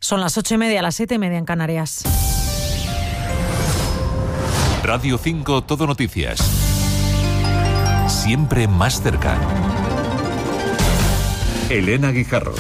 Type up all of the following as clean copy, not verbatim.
Son las 8:30, las 7:30 en Canarias. Radio 5 Todo Noticias. Siempre más cerca. Elena Guijarro.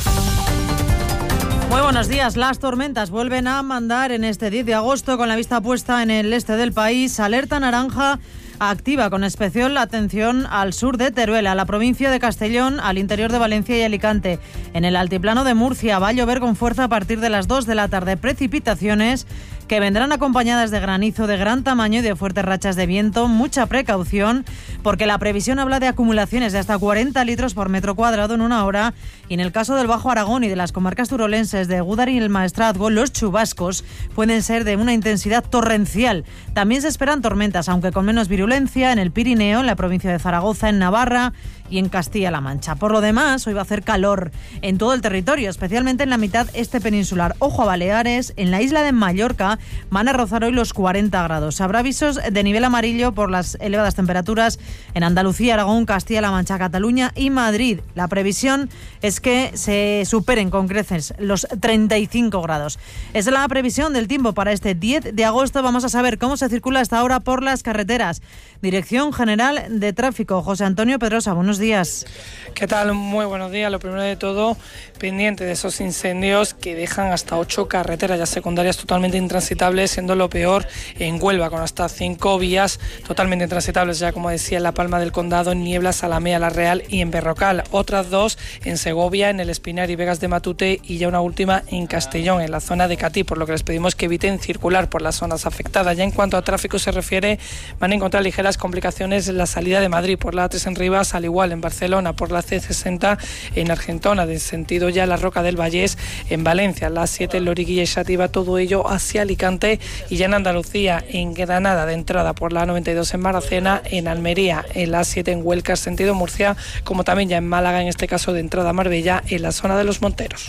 Muy buenos días. Las tormentas vuelven a mandar en este 10 de agosto con la vista puesta en el este del país. Alerta naranja activa con especial atención al sur de Teruel, a la provincia de Castellón, al interior de Valencia y Alicante. En el altiplano de Murcia va a llover con fuerza a partir de las 2 de la tarde. Precipitaciones que vendrán acompañadas de granizo de gran tamaño y de fuertes rachas de viento. Mucha precaución porque la previsión habla de acumulaciones de hasta 40 litros por metro cuadrado en una hora. Y en el caso del Bajo Aragón y de las comarcas turolenses de Gúdar y el Maestrazgo, los chubascos pueden ser de una intensidad torrencial. También se esperan tormentas, aunque con menos virulencia, en el Pirineo, en la provincia de Zaragoza, en Navarra y en Castilla-La Mancha. Por lo demás, hoy va a hacer calor en todo el territorio, especialmente en la mitad este peninsular. Ojo a Baleares, en la isla de Mallorca van a rozar hoy los 40 grados. Habrá avisos de nivel amarillo por las elevadas temperaturas en Andalucía, Aragón, Castilla-La Mancha, Cataluña y Madrid. La previsión es que se superen con creces los 35 grados. Es la previsión del tiempo para este 10 de agosto. Vamos a saber cómo se circula hasta ahora por las carreteras. Dirección General de Tráfico, José Antonio Pedrosa, buenos días. ¿Qué tal? Muy buenos días. Lo primero de todo, pendiente de esos incendios que dejan hasta 8 carreteras ya secundarias totalmente intransitables, siendo lo peor en Huelva, con hasta 5 vías totalmente intransitables, ya como decía, en La Palma del Condado, en Niebla, Salamea, La Real y en Berrocal. Otras 2 en Segovia, en el Espinar y Vegas de Matute, y ya una última en Castellón, en la zona de Catí, por lo que les pedimos que eviten circular por las zonas afectadas. Ya en cuanto a tráfico se refiere, van a encontrar ligeras complicaciones en la salida de Madrid por la A3 en Rivas, al igual en Barcelona por la C60 en Argentona, de sentido ya la Roca del Vallés, en Valencia, la A7 en Loriguilla y Xàtiva, todo ello hacia Alicante, y ya en Andalucía, en Granada de entrada por la A92 en Maracena, en Almería, en la A7 en Huelca, sentido Murcia, como también ya en Málaga, en este caso de entrada a Marbella, en la zona de Los Monteros.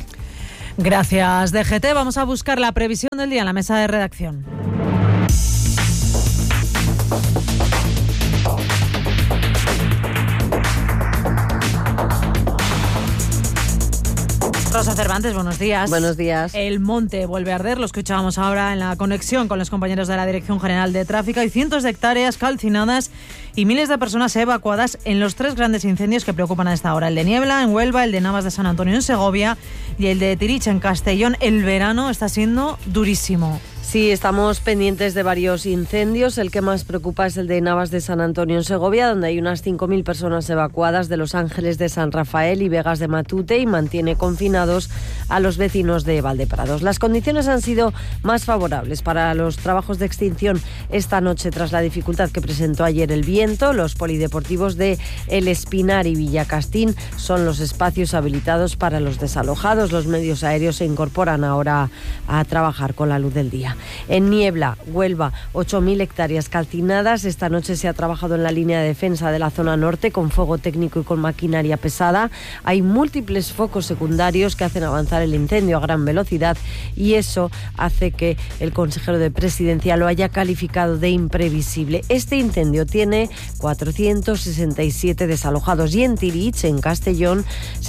Gracias, DGT. Vamos a buscar la previsión del día en la mesa de redacción. Rosa Cervantes, buenos días. Buenos días. El monte vuelve a arder, lo escuchábamos ahora en la conexión con los compañeros de la Dirección General de Tráfico. Hay cientos de hectáreas calcinadas y miles de personas evacuadas en los 3 grandes incendios que preocupan a esta hora. El de Niebla en Huelva, el de Navas de San Antonio en Segovia y el de Tirich en Castellón. El verano está siendo durísimo. Sí, estamos pendientes de varios incendios. El que más preocupa es el de Navas de San Antonio en Segovia, donde hay unas 5.000 personas evacuadas de Los Ángeles de San Rafael y Vegas de Matute, y mantiene confinados a los vecinos de Valdeprados. Las condiciones han sido más favorables para los trabajos de extinción esta noche tras la dificultad que presentó ayer el viento. Los polideportivos de El Espinar y Villacastín son los espacios habilitados para los desalojados. Los medios aéreos se incorporan ahora a trabajar con la luz del día. En Niebla, Huelva, 8.000 hectáreas calcinadas. Esta noche se ha trabajado en la línea de defensa de la zona norte con fuego técnico y con maquinaria pesada. Hay múltiples focos secundarios que hacen avanzar el incendio a gran velocidad, y eso hace que el consejero de Presidencia lo haya calificado de imprevisible. Este incendio tiene 467 desalojados, y en Tirich, en Castellón,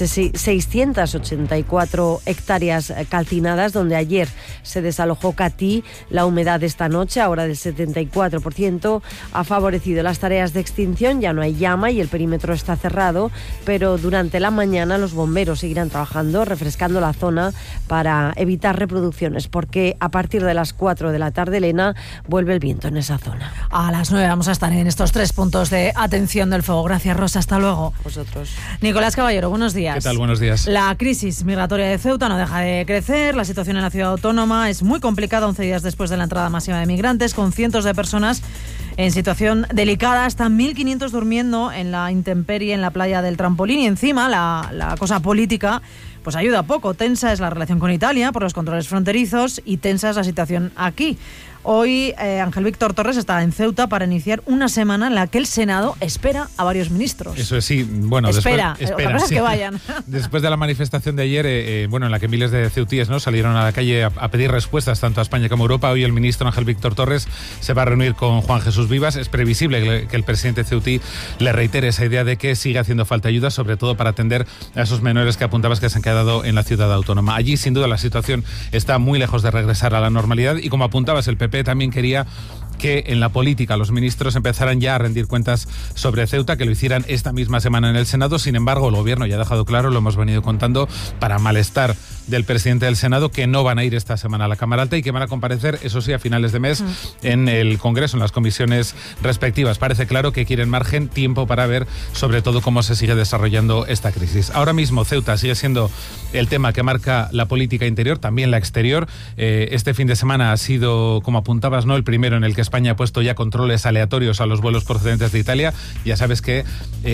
684 hectáreas calcinadas, donde ayer se desalojó Catí. La humedad esta noche, ahora del 74%, ha favorecido las tareas de extinción. Ya no hay llama y el perímetro está cerrado, pero durante la mañana los bomberos seguirán trabajando, refrescando la zona para evitar reproducciones, porque a partir de las 4 de la tarde, Elena, vuelve el viento en esa zona. A las 9 vamos a estar en estos 3 puntos de atención del fuego. Gracias, Rosa. Hasta luego. Vosotros. Nicolás Caballero, buenos días. ¿Qué tal? Buenos días. La crisis migratoria de Ceuta no deja de crecer. La situación en la ciudad autónoma es muy complicada 11 días después de la entrada masiva de migrantes, con cientos de personas en situación delicada, hasta 1.500 durmiendo en la intemperie en la playa del Trampolín. Y encima la cosa política pues ayuda poco. Tensa es la relación con Italia por los controles fronterizos y tensa es la situación aquí. Hoy Ángel Víctor Torres está en Ceuta para iniciar una semana en la que el Senado espera a varios ministros. Eso es, sí. Bueno, espera, otra cosa es sí. que vayan. Después de la manifestación de ayer, en la que miles de ceutíes, ¿no?, salieron a la calle a pedir respuestas tanto a España como a Europa, hoy el ministro Ángel Víctor Torres se va a reunir con Juan Jesús Vivas. Es previsible que el presidente ceutí le reitere esa idea de que sigue haciendo falta ayuda, sobre todo para atender a esos menores que apuntabas que se han quedado en la ciudad autónoma. Allí, sin duda, la situación está muy lejos de regresar a la normalidad y, como apuntabas, el PP también quería que en la política los ministros empezaran ya a rendir cuentas sobre Ceuta, que lo hicieran esta misma semana en el Senado. Sin embargo, el gobierno ya ha dejado claro, lo hemos venido contando, para malestar del presidente del Senado, que no van a ir esta semana a la Cámara Alta y que van a comparecer, eso sí, a finales de mes en el Congreso, en las comisiones respectivas. Parece claro que quieren margen, tiempo para ver sobre todo cómo se sigue desarrollando esta crisis. Ahora mismo Ceuta sigue siendo el tema que marca la política interior, también la exterior. Este fin de semana ha sido, como apuntabas, ¿no?, el primero en el que España ha puesto ya controles aleatorios a los vuelos procedentes de Italia. Ya sabes que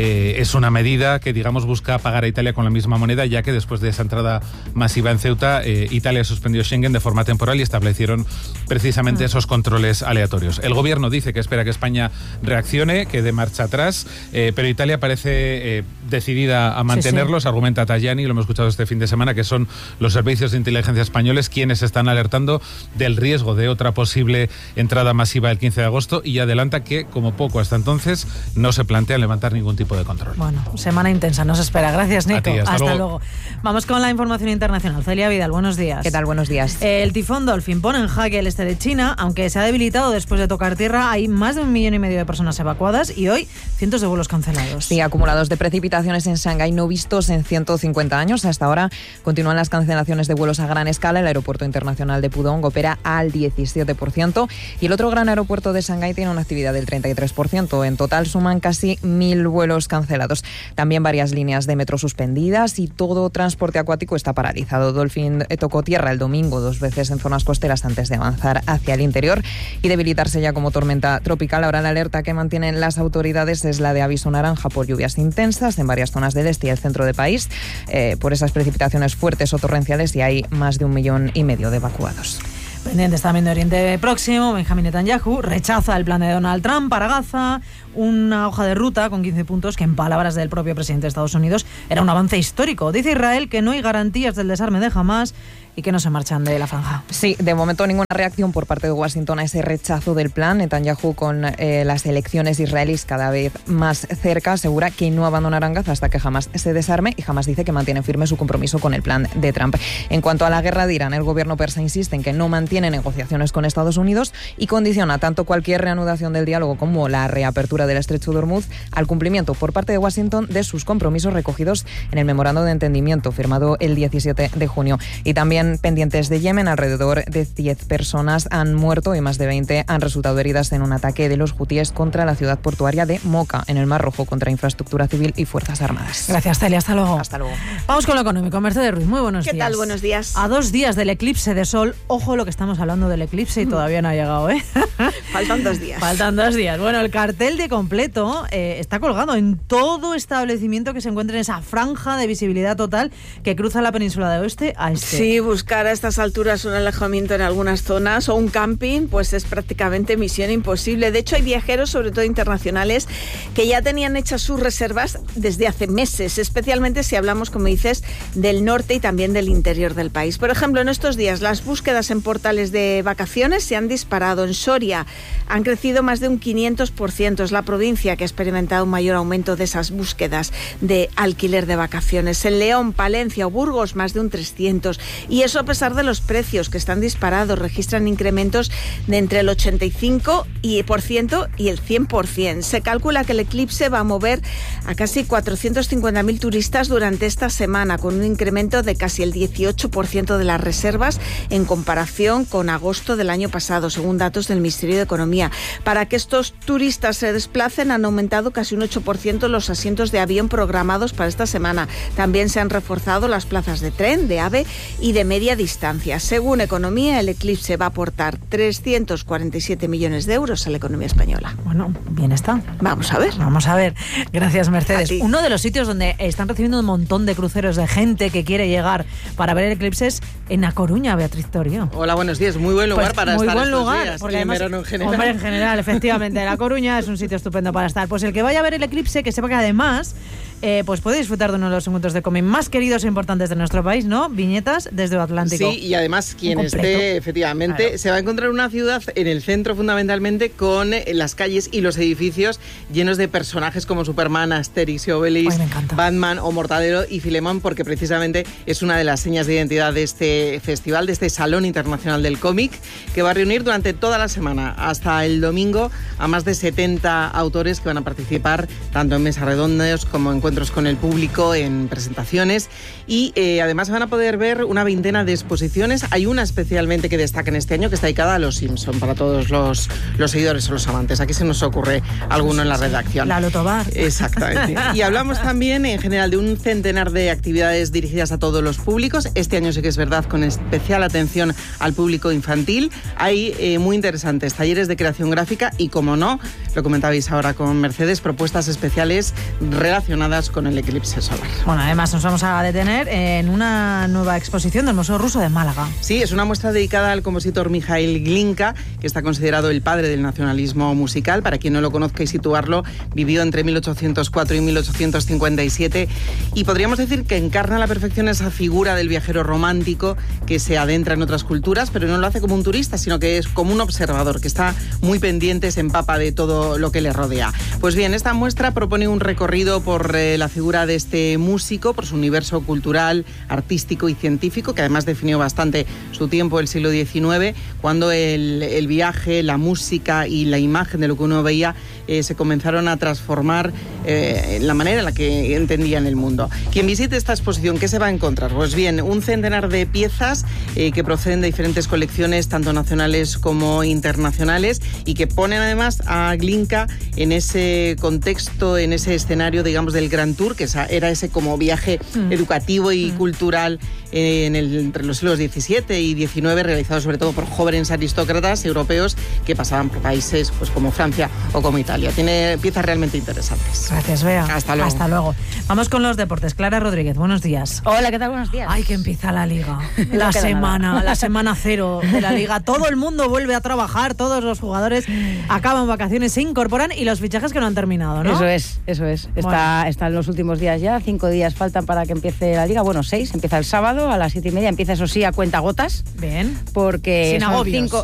es una medida que, digamos, busca pagar a Italia con la misma moneda, ya que después de esa entrada masiva en Ceuta, Italia suspendió Schengen de forma temporal y establecieron precisamente esos controles aleatorios. El gobierno dice que espera que España reaccione, que dé marcha atrás, pero Italia parece decidida a mantenerlos. Sí. Argumenta Tajani, lo hemos escuchado este fin de semana, que son los servicios de inteligencia españoles quienes están alertando del riesgo de otra posible entrada masiva el 15 de agosto y adelanta que, como poco hasta entonces, no se plantean levantar ningún tipo de control. Bueno, semana intensa, nos espera. Gracias, Nico. A ti, hasta luego. Vamos con la información internacional. Celia Vidal, buenos días. ¿Qué tal? Buenos días. El tifón Dolphin pone en jaque el este de China, aunque se ha debilitado después de tocar tierra. Hay más de 1,5 millones de personas evacuadas y hoy cientos de vuelos cancelados. Sí, acumulados de precipitaciones en Shanghái no vistos en 150 años. Hasta ahora continúan las cancelaciones de vuelos a gran escala. El aeropuerto internacional de Pudong opera al 17% y el otro gran aeropuerto de Shanghái tiene una actividad del 33%. En total suman casi 1.000 vuelos cancelados. También varias líneas de metro suspendidas y todo transporte acuático está paralizado. Dolphin tocó tierra el domingo 2 veces en zonas costeras antes de avanzar hacia el interior y debilitarse ya como tormenta tropical. Ahora la alerta que mantienen las autoridades es la de aviso naranja por lluvias intensas en varias zonas del este y el centro del país por esas precipitaciones fuertes o torrenciales, y hay más de 1,5 millones de evacuados. Pendientes también de Oriente Próximo, Benjamín Netanyahu rechaza el plan de Donald Trump para Gaza, una hoja de ruta con 15 puntos que, en palabras del propio presidente de Estados Unidos, era un avance histórico. Dice Israel que no hay garantías del desarme de Hamás y que no se marchan de la franja. Sí, de momento ninguna reacción por parte de Washington a ese rechazo del plan. Netanyahu, con las elecciones israelíes cada vez más cerca, asegura que no abandonarán Gaza hasta que Hamás se desarme, y Hamás dice que mantiene firme su compromiso con el plan de Trump. En cuanto a la guerra de Irán, el gobierno persa insiste en que no mantiene negociaciones con Estados Unidos y condiciona tanto cualquier reanudación del diálogo como la reapertura del estrecho de Hormuz al cumplimiento por parte de Washington de sus compromisos recogidos en el memorando de entendimiento firmado el 17 de junio. Y también pendientes de Yemen, alrededor de 10 personas han muerto y más de 20 han resultado heridas en un ataque de los hutíes contra la ciudad portuaria de Moca, en el Mar Rojo, contra infraestructura civil y fuerzas armadas. Gracias, Celia. Hasta luego. Hasta luego. Vamos con lo económico. Mercedes Ruiz, muy buenos días. ¿Qué tal? Buenos días. A 2 días del eclipse de sol, ojo lo que estamos hablando del eclipse y todavía no ha llegado, ¿eh? Faltan 2 días. Faltan 2 días. Bueno, el cartel de completo está colgado en todo establecimiento que se encuentre en esa franja de visibilidad total que cruza la península de oeste a este. Sí, buscar a estas alturas un alojamiento en algunas zonas o un camping, pues es prácticamente misión imposible. De hecho, hay viajeros, sobre todo internacionales, que ya tenían hechas sus reservas desde hace meses, especialmente si hablamos, como dices, del norte y también del interior del país. Por ejemplo, en estos días las búsquedas en portales de vacaciones se han disparado. En Soria han crecido más de un 500%. Es la provincia que ha experimentado un mayor aumento de esas búsquedas de alquiler de vacaciones. En León, Palencia o Burgos, más de un 300%. Y eso a pesar de los precios que están disparados. Registran incrementos de entre el 85% y el 100%. Se calcula que el eclipse va a mover a casi 450.000 turistas durante esta semana, con un incremento de casi el 18% de las reservas en comparación con agosto del año pasado, según datos del Ministerio de Economía. Para que estos turistas se desplacen, han aumentado casi un 8% los asientos de avión programados para esta semana. También se han reforzado las plazas de tren, de AVE y de media distancia. Según Economía, el Eclipse va a aportar 347 millones de euros a la economía española. Bueno, bien está. Vamos a ver. Vamos a ver. Gracias, Mercedes. A ti. Uno de los sitios donde están recibiendo un montón de cruceros de gente que quiere llegar para ver el eclipse es en A Coruña, Beatriz Torio. Hola, buenos días. Muy buen lugar para estar Muy buen estos lugar, días, porque y además, en verano en general. hombre, en general, efectivamente, La Coruña es un sitio estupendo para estar. Pues el que vaya a ver el eclipse, que sepa que además pues puede disfrutar de uno de los encuentros de cómic más queridos e importantes de nuestro país, ¿no? Viñetas desde el Atlántico. Sí, y además quien esté, efectivamente, claro, se va a encontrar una ciudad en el centro fundamentalmente con las calles y los edificios llenos de personajes como Superman, Asterix y Obelix, Batman o Mortadelo y Filemón, porque precisamente es una de las señas de identidad de este festival, de este Salón Internacional del Cómic, que va a reunir durante toda la semana hasta el domingo a más de 70 autores que van a participar tanto en mesas redondas como en encuentros con el público, en presentaciones, y además van a poder ver una veintena de exposiciones. Hay una especialmente que destaca en este año, que está dedicada a los Simpson, para todos los seguidores o los amantes. Aquí se nos ocurre alguno en la redacción. Lalo Tobar. Exactamente. Y hablamos también en general de un centenar de actividades dirigidas a todos los públicos. Este año sí que es verdad, con especial atención al público infantil. Hay muy interesantes talleres de creación gráfica y, como no, lo comentabais ahora con Mercedes, propuestas especiales relacionadas con el eclipse solar. Bueno, además nos vamos a detener en una nueva exposición del Museo Ruso de Málaga. Sí, es una muestra dedicada al compositor Mikhail Glinka, que está considerado el padre del nacionalismo musical. Para quien no lo conozca y situarlo, vivió entre 1804 y 1857 y podríamos decir que encarna a la perfección esa figura del viajero romántico que se adentra en otras culturas, pero no lo hace como un turista, sino que es como un observador que está muy pendiente, se empapa de todo lo que le rodea. Pues bien, esta muestra propone un recorrido por la figura de este músico, por su universo cultural, artístico y científico, que además definió bastante su tiempo, el siglo XIX, cuando el viaje, la música y la imagen de lo que uno veía se comenzaron a transformar en la manera en la que entendían el mundo. Quien visite esta exposición, ¿qué se va a encontrar? Pues bien, un centenar de piezas que proceden de diferentes colecciones, tanto nacionales como internacionales, y que ponen además a Glinka en ese contexto, en ese escenario, digamos, del Gran Tour, que era ese como viaje educativo y cultural entre los siglos XVII y XIX, realizado sobre todo por jóvenes aristócratas europeos que pasaban por países pues como Francia o como Italia. Tiene piezas realmente interesantes. Gracias, Bea. Hasta luego. Hasta luego. Vamos con los deportes. Clara Rodríguez, buenos días. Hola, ¿qué tal? Buenos días. Ay, que empieza la Liga. La semana cero de la Liga. Todo el mundo vuelve a trabajar, todos los jugadores acaban vacaciones, se incorporan y los fichajes que no han terminado, ¿no? Eso es. Están los últimos días ya, 5 días faltan para que empiece la Liga. Bueno, 6, empieza el sábado a las 7:30, empieza eso sí a cuentagotas. Bien. Porque sin agobios.